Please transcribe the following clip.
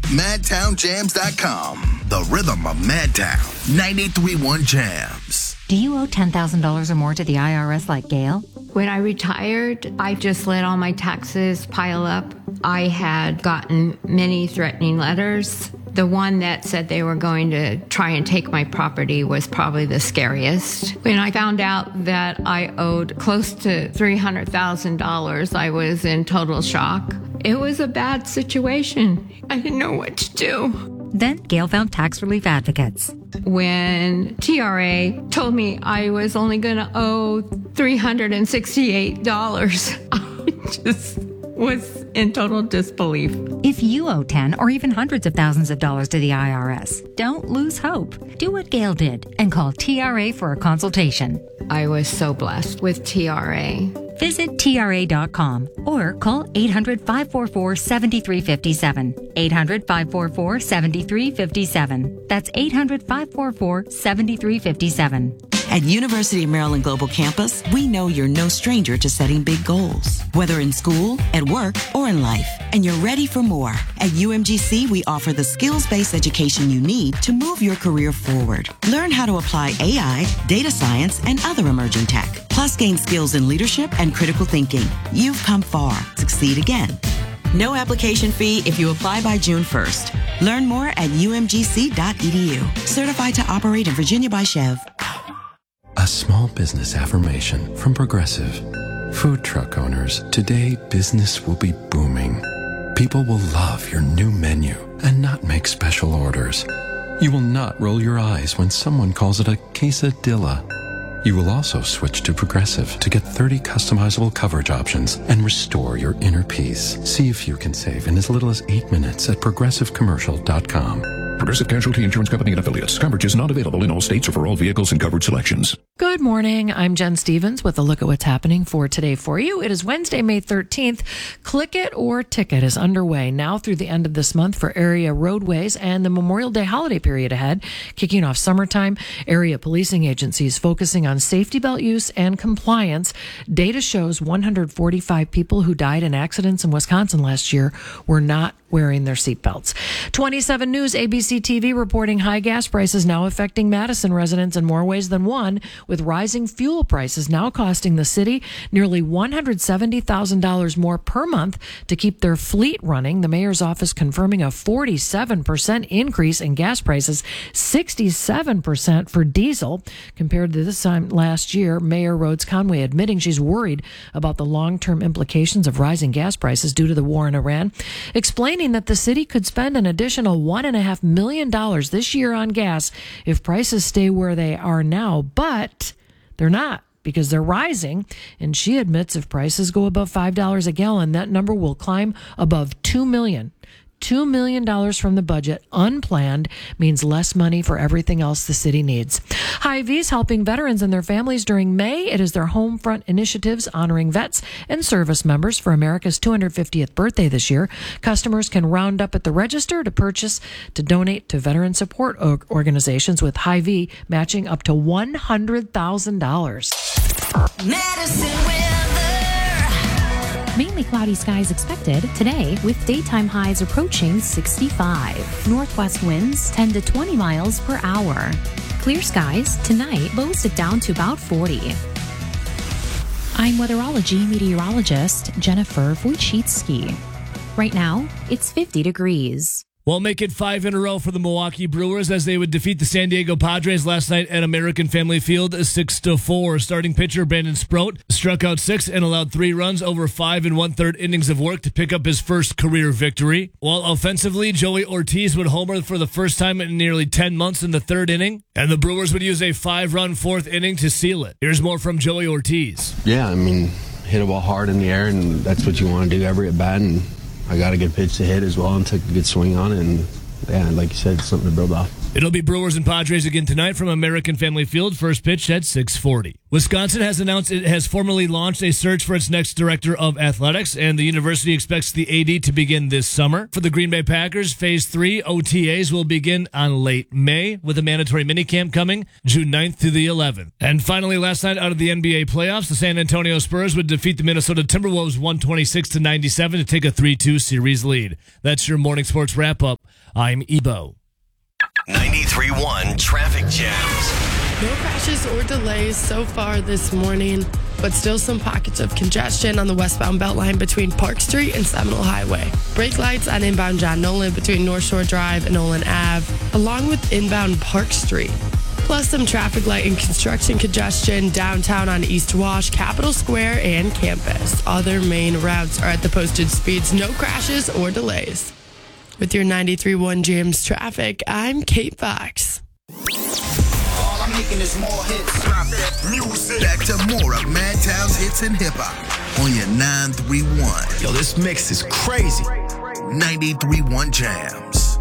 MadtownJams.com. The rhythm of Madtown. 93.1 Jams. Do you owe $10,000 or more to the IRS like Gail? When I retired, I just let all my taxes pile up. I had gotten many threatening letters. The one that said they were going to try and take my property was probably the scariest. When I found out that I owed close to $300,000, I was in total shock. It was a bad situation. I didn't know what to do. Then Gail found tax relief advocates. When TRA told me I was only going to owe $368, I just was in total disbelief. If you owe 10 or even hundreds of thousands of dollars to the IRS, don't lose hope. Do what Gail did and call TRA for a consultation. I was so blessed with TRA. Visit TRA.com or call 800-544-7357. 800-544-7357. That's 800-544-7357. At University of Maryland Global Campus, we know you're no stranger to setting big goals, whether in school, at work, or in life, and you're ready for more. At UMGC, we offer the skills-based education you need to move your career forward. Learn how to apply AI, data science, and other emerging tech, plus gain skills in leadership and critical thinking. You've come far. Succeed again. No application fee if you apply by June 1st. Learn more at umgc.edu. Certified to operate in Virginia by Chev. A small business affirmation from Progressive. Food truck owners, today business will be booming. People will love your new menu and not make special orders. You will not roll your eyes when someone calls it a quesadilla. You will also switch to Progressive to get 30 customizable coverage options and restore your inner peace. See if you can save in as little as 8 minutes at progressivecommercial.com. Progressive Casualty Insurance Company and Affiliates. Coverage is not available in all states or for all vehicles and covered selections. Good morning. I'm Jen Stevens with a look at what's happening for today for you. It is Wednesday, May 13th. Click It or Ticket is underway now through the end of this month for area roadways and the Memorial Day holiday period ahead. Kicking off summertime, area policing agencies focusing on safety belt use and compliance. Data shows 145 people who died in accidents in Wisconsin last year were not wearing their seatbelts. 27 News ABC TV reporting high gas prices now affecting Madison residents in more ways than one, with rising fuel prices now costing the city nearly $170,000 more per month to keep their fleet running. The mayor's office confirming a 47% increase in gas prices, 67% for diesel compared to this time last year. Mayor Rhodes Conway admitting she's worried about the long-term implications of rising gas prices due to the war in Iran, explaining that the city could spend an additional $1.5 million this year on gas if prices stay where they are now, but they're not, because they're rising. And she admits if prices go above $5 a gallon, that number will climb above $2 million. $2 million from the budget, unplanned, means less money for everything else the city needs. Hy-Vee's helping veterans and their families during May. It is their home front initiatives honoring vets and service members for America's 250th birthday this year. Customers can round up at the register to purchase to donate to veteran support organizations, with Hy-Vee matching up to $100,000. Medicine weather. Mainly cloudy skies expected today, with daytime highs approaching 65. Northwest winds 10 to 20 miles per hour. Clear skies tonight, lows down to about 40. I'm weatherology meteorologist Jennifer Wojcicki. Right now, it's 50 degrees. Well, make it 5 in a row for the Milwaukee Brewers as they would defeat the San Diego Padres last night at American Family Field 6-4. Starting pitcher Brandon Sproat struck out 6 and allowed 3 runs over 5 1/3 innings of work to pick up his first career victory. While offensively, Joey Ortiz would homer for the first time in nearly 10 months in the 3rd inning, and the Brewers would use a 5-run 4th inning to seal it. Here's more from Joey Ortiz. Yeah, I mean, hit a ball hard in the air, and that's what you want to do every at bat, and I got a good pitch to hit as well and took a good swing on it. And, yeah, like you said, something to build off. It'll be Brewers and Padres again tonight from American Family Field. First pitch at 6:40. Wisconsin has announced it has formally launched a search for its next director of athletics, and the university expects the AD to begin this summer. For the Green Bay Packers, Phase 3 OTAs will begin on late May, with a mandatory minicamp coming June 9th to the 11th. And finally, last night out of the NBA playoffs, the San Antonio Spurs would defeat the Minnesota Timberwolves 126-97 to take a 3-2 series lead. That's your morning sports wrap-up. I'm Ebo. 93.1 Traffic Jams. No crashes or delays so far this morning, but still some pockets of congestion on the westbound Beltline between Park Street and Seminole Highway. Brake lights on inbound John Nolan between North Shore Drive and Nolan Ave, along with inbound Park Street. Plus some traffic light and construction congestion downtown on East Wash, Capitol Square, and Campus. Other main routes are at the posted speeds. No crashes or delays. With your 93.1 Jams traffic, I'm Kate Fox. All I'm making is more hits. Drop that music. Back to more of Madtown's hits and hip hop on your 931. Yo, this mix is crazy. 93.1 Jams.